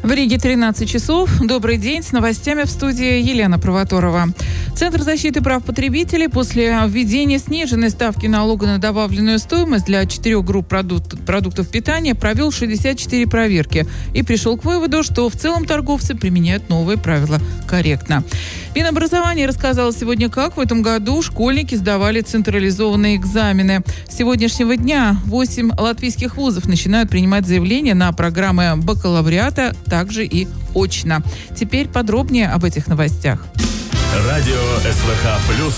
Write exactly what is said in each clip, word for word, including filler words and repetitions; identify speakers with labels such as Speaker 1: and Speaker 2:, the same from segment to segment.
Speaker 1: В Риге тринадцать часов. Добрый день. С новостями в студии Елена Провоторова. Центр защиты прав потребителей после введения сниженной ставки налога на добавленную стоимость для четырех групп продук- продуктов питания провел шестьдесят четыре проверки и пришел к выводу, что в целом торговцы применяют новые правила корректно. Минобразование рассказало сегодня, как в этом году школьники сдавали централизованные экзамены. С сегодняшнего дня восемь латвийских вузов начинают принимать заявления на программы бакалавриата, также и очно. Теперь подробнее об этих новостях.
Speaker 2: Радио СВХ плюс.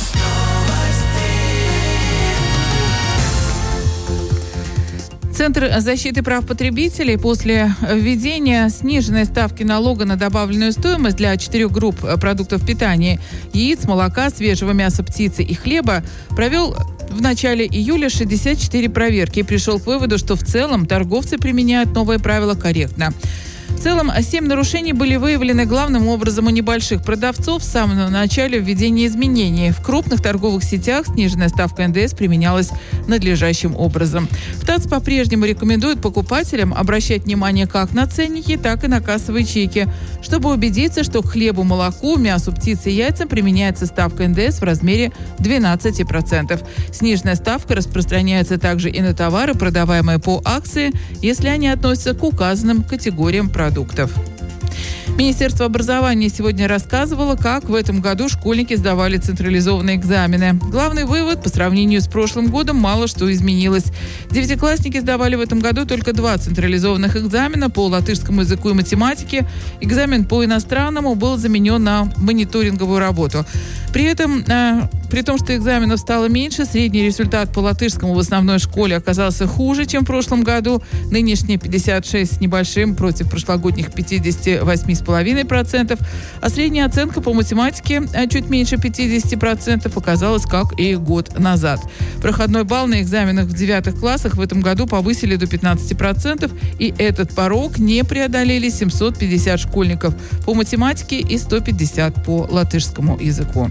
Speaker 1: Центр защиты прав потребителей после введения сниженной ставки налога на добавленную стоимость для четырех групп продуктов питания – яиц, молока, свежего мяса, птицы и хлеба – провел в начале июля шестьдесят четыре проверки и пришел к выводу, что в целом торговцы применяют новые правила корректно. В целом, семь нарушений были выявлены главным образом у небольших продавцов в самом начале введения изменений. В крупных торговых сетях сниженная ставка эн дэ эс применялась надлежащим образом. ТАЦ по-прежнему рекомендует покупателям обращать внимание как на ценники, так и на кассовые чеки, чтобы убедиться, что к хлебу, молоку, мясу, птице и яйцам применяется ставка эн дэ эс в размере двенадцать процентов. Сниженная ставка распространяется также и на товары, продаваемые по акции, если они относятся к указанным категориям продуктов. продуктов. Министерство образования сегодня рассказывало, как в этом году школьники сдавали централизованные экзамены. Главный вывод: по сравнению с прошлым годом мало что изменилось. Девятиклассники сдавали в этом году только два централизованных экзамена по латышскому языку и математике. Экзамен по иностранному был заменен на мониторинговую работу. При этом, э, при том, что экзаменов стало меньше, средний результат по латышскому в основной школе оказался хуже, чем в прошлом году. Нынешние пятьдесят шесть с небольшим против прошлогодних пятьдесят восемь целых пять десятых процента, а средняя оценка по математике чуть меньше пятьдесят процентов оказалась, как и год назад. Проходной балл на экзаменах в девятых классах в этом году повысили до пятнадцать процентов, и этот порог не преодолели семьсот пятьдесят школьников по математике и сто пятьдесят по латышскому языку.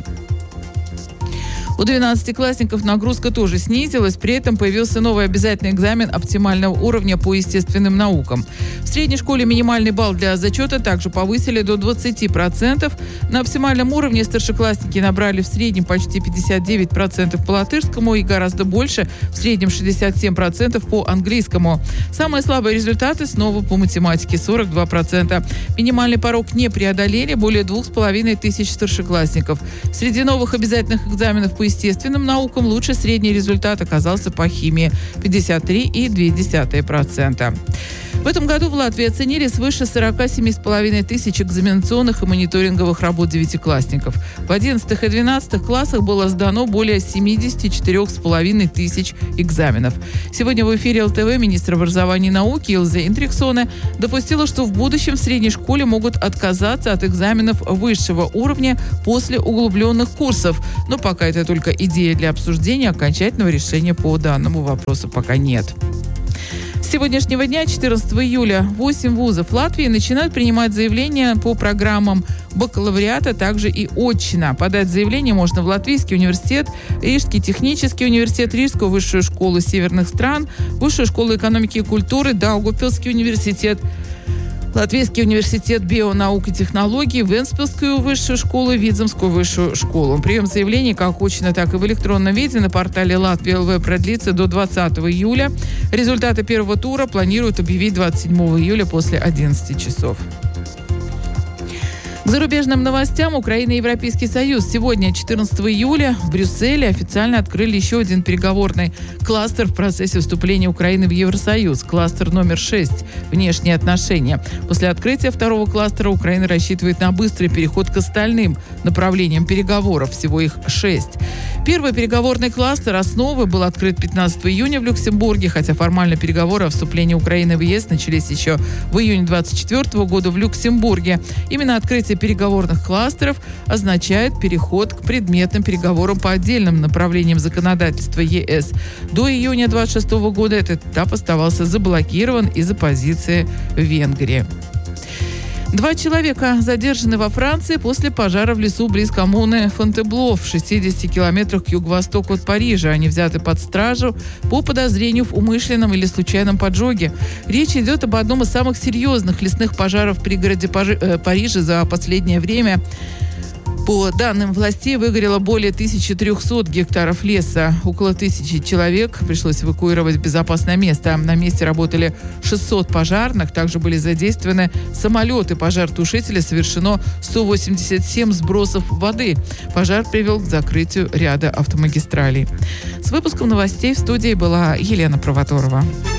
Speaker 1: У двенадцатиклассников нагрузка тоже снизилась, при этом появился новый обязательный экзамен оптимального уровня по естественным наукам. В средней школе минимальный балл для зачета также повысили до двадцати процентов. На оптимальном уровне старшеклассники набрали в среднем почти пятьдесят девять процентов по латышскому и гораздо больше, в среднем шестьдесят семь процентов по английскому. Самые слабые результаты снова по математике – сорок два процента. Минимальный порог не преодолели более двух с половиной тысяч старшеклассников. Среди новых обязательных экзаменов по естественным наукам лучший средний результат оказался по химии – пятьдесят три целых две десятых процента. В этом году в Латвии оценили свыше сорок семь с половиной тысяч экзаменационных и мониторинговых работ девятиклассников. В одиннадцатых и двенадцатых классах было сдано более семьдесят четыре с половиной тысяч экзаменов. Сегодня в эфире эл тэ вэ министр образования и науки Илзе Интриксоне допустила, что в будущем в средней школе могут отказаться от экзаменов высшего уровня после углубленных курсов. Но пока это только идея для обсуждения, окончательного решения по данному вопросу пока нет. С сегодняшнего дня, четырнадцатого июля, восемь вузов Латвии начинают принимать заявления по программам бакалавриата, также и очно. Подать заявление можно в Латвийский университет, Рижский технический университет, Рижскую высшую школу северных стран, Высшую школу экономики и культуры, Даугавпилский университет, Латвийский университет бионаук и технологий, Вентспилскую высшую школу и Видземскую высшую школу. Прием заявлений как очно, так и в электронном виде на портале Латвия эл вэ продлится до двадцатого июля. Результаты первого тура планируют объявить двадцать седьмого июля после одиннадцати часов. К зарубежным новостям. Украина и Европейский Союз сегодня, четырнадцатого июля, в Брюсселе официально открыли еще один переговорный кластер в процессе вступления Украины в Евросоюз. Кластер номер шесть – внешние отношения. После открытия второго кластера Украина рассчитывает на быстрый переход к остальным направлениям переговоров. Всего их шесть. Первый переговорный кластер «Основы» был открыт пятнадцатого июня в Люксембурге, хотя формально переговоры о вступлении Украины в е эс начались еще в июне двадцать четвёртого года в Люксембурге. Именно открытие переговорных кластеров означает переход к предметным переговорам по отдельным направлениям законодательства е эс. До июня двадцать шестого года этот этап оставался заблокирован из-за позиции Венгрии. Два человека задержаны во Франции после пожара в лесу близ коммуны Фонтебло в шестидесяти километрах к юго-востоку от Парижа. Они взяты под стражу по подозрению в умышленном или случайном поджоге. Речь идет об одном из самых серьезных лесных пожаров в пригороде Парижа за последнее время. По данным властей, выгорело более тысячи трехсот гектаров леса. Около тысячи человек пришлось эвакуировать в безопасное место. На месте работали шестьсот пожарных. Также были задействованы самолеты пожаротушителя. Совершено сто восемьдесят семь сбросов воды. Пожар привел к закрытию ряда автомагистралей. С выпуском новостей в студии была Елена Провоторова.